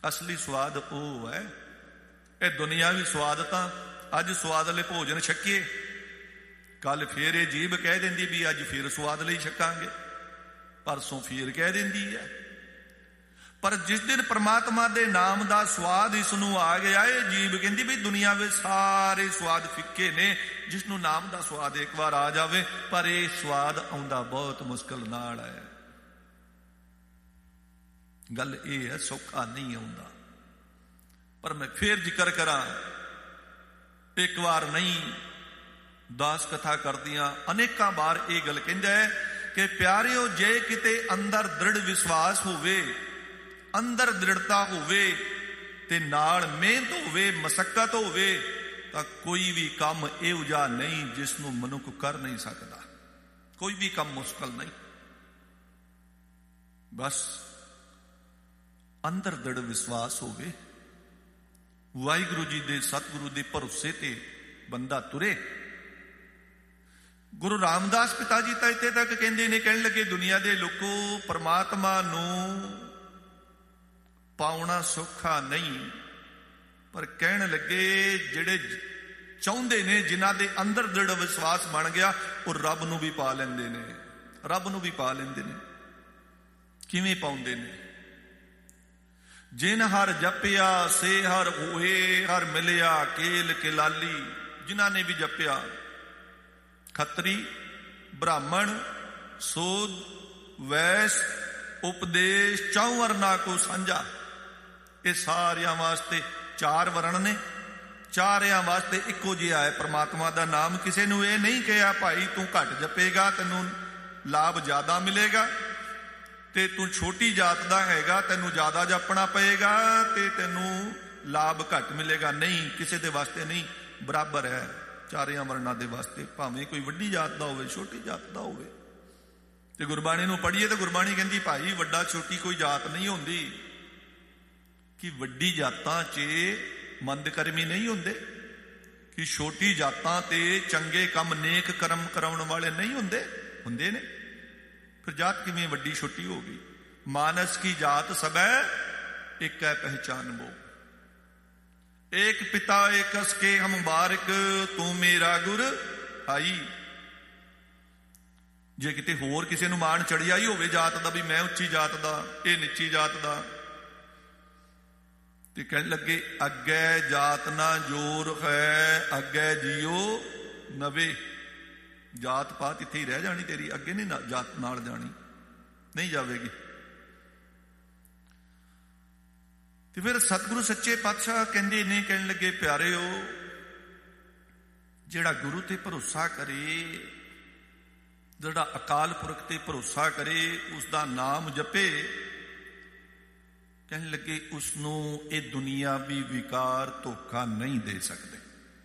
असली स्वाद वो है। ये दुनियावी स्वाद तां अज स्वाद ले भोजन छकीए, कल फिर ये जीभ कह देंदी भी अज फिर स्वाद लई छकांगे, परसों फिर कह देंदी है। पर जिस दिन परमात्मा दे नाम दा स्वाद इसनू आ गया, ये जीभ कहंदी भी दुनिया में सारे स्वाद फिक्के ने, जिसनू नाम दा स्वाद एक बार आ जावे, पर यह स्वाद आउंदा बहुत मुश्किल नाल है। गल यह है सौखा नहीं आउंदा। पर मैं फिर जिक्र करा, एक बार नहीं दास कथा करदियां अनेकां बार यह गल कहंदा है कि प्यारिओ जे किते अंदर दृढ़ विश्वास होवे, अंदर दृढ़ता होवे ते नाल मेहनत होवे, मशक्कत होवे, तां कोई भी काम इहो जिहा नहीं जिसनूं मनुख कर नहीं सकदा। कोई भी काम मुश्किल नहीं, बस अंदर दृढ़ विश्वास होवे, वाहिगुरु जी दे सतगुरु दे भरोसे ते बंदा तुरे। गुरु रामदास पिता जी तां इत्थे तक कहंदे ने, कहण लगे दुनिया दे लोको परमात्मा नूं पाउणा सौखा नहीं, पर कहण लगे जिहड़े चाहुंदे ने, जिन्हां दे अंदर दृढ़ विश्वास बन गया, वो रब नूं भी पा लैंदे ने, रब नूं भी पा लैंदे ने। किवें पाउंदे ने? जिन हर जपिया से हर होए, हर मिलिया केल के लाली। जिन्हां ने भी जपिया, खत्री, ब्राह्मण, सोध, वैस, उपदेश, चौं वर्णा को सांझा, ये सारिया वास्ते चार वर्ण ने, चारिया वास्ते इको जिहा है परमात्मा दा नाम। किसी नूं ये नहीं कहा भाई तू घट जपेगा तैनूं लाभ ज्यादा मिलेगा, ते तू छोटी जात दा हैगा तैनूं ज्यादा जपना पएगा ते तैनूं लाभ घट मिलेगा। नहीं, किसी दे वास्ते नहीं, बराबर है चारिया वर्णा दे वास्ते, भावें कोई वड्डी जात दा होवे छोटी जात दा होवे। ते गुरबाणी नूं पढ़ीए तो गुरबाणी कहंदी भाई वड्डा छोटी कोई जात नहीं होंदी, कि वड्डी जातां च मंद कर्मी नहीं होंदे, कि छोटी जातां ते चंगे कम नेक कर्म कराउण वाले नहीं होंदे, हुंदे ने। फिर जात किवें वड्डी छोटी हो गई? मानस की जात सबै एक है पहचान वो, एक पिता एक कस के हम बारिक, तू मेरा गुर हाई। जे किते होर किसी नूं मान चढ़िया ही होवे जात दा, भी मैं उच्ची जात दा, ये नीची जात दा, ते कहण लगे अगे जात ना जोर है, अगे जियो नवे। जात पात इत्थे ही रह जानी तेरी, अगे नहीं जात नाल जानी, नहीं जावेगी। ते फिर सतगुरु सच्चे पातशाह कहंदे ने, कहण लगे प्यारेओ जिहड़ा गुरु ते भरोसा करे, जिहड़ा अकाल पुरख ते भरोसा करे, उसदा नाम जपे, कहण लगे उसनूं ये दुनियावी विकार धोखा नहीं दे सकते।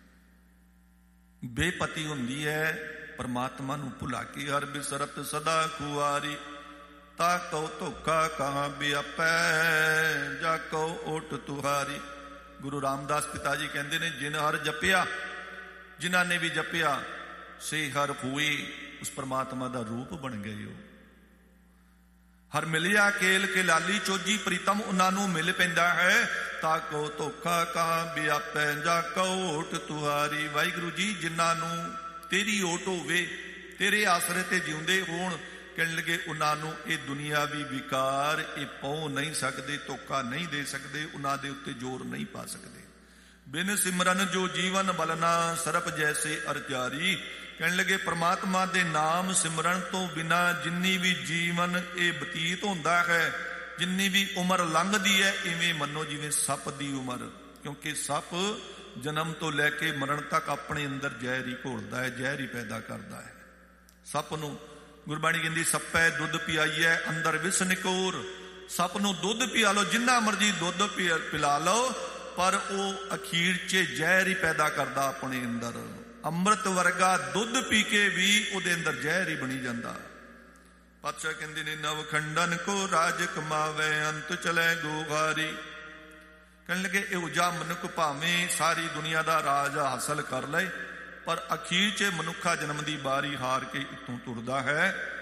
बेपति हुंदी है परमात्मा नूं भुला के, हर बिसरत सदा कुआरी, ता कहो धोखा कहां व्यापै, जा कहो ओट तुहारी। गुरु रामदास पिता जी कहंदे ने, जिन हर जपिया, जिन्हां ने भी जपिया, से हर होए, उस परमात्मा दा रूप बन गए हो। हर मिलिया केल के लाली, चोजी प्रीतम उन्हां नूं मिल पैंदा है, ता कहो धोखा कहां व्यापै, जा कहो ओट तुहारी। वाहिगुरु जी जिन्हां नूं तेरी ओट होवे, तेरे आसरे ते जिउंदे होण, कहण लगे उन्हां नूं ये दुनियावी विकार ये पाउ नहीं सकदे, धोखा नहीं दे सकदे, उन्हां दे उत्ते जोर नहीं पा सकदे। बिन सिमरन जो जीवन बलना, सरप जैसे अरजारी। कहण लगे परमात्मा दे नाम सिमरन तो बिना जिन्नी भी जीवन ये बतीत होंदा है, जिन्नी भी उम्र लंघदी है, इवें मनो जिवें सप दी उम्र, क्योंकि सप जन्म तो लैके मरण तक अपने अंदर जहर ही घोलदा है, जहर ही पैदा करता है। सप नूं गुरबाणी कहंदी सप्पै दुध पियाईए अंदर विस निकोर। सप नूं दुध पिया लो, जिन्ना मर्जी दुध पिला लो, पर वो अखीर च जहर ही पैदा करता अपने अंदर। अमृत वर्गा दुध पी के भी उहदे अंदर जहर ही बनी जाता। पातशाह कहंदे ने, नव खंडन को राज कमावे, अंत चले गोहारी। कहने लगे इहो जिहा मनुख भावें सारी दुनिया का राज हासिल कर ले, पर अखीर च मनुखा जन्म की बारी हार के इतों तुरदा है।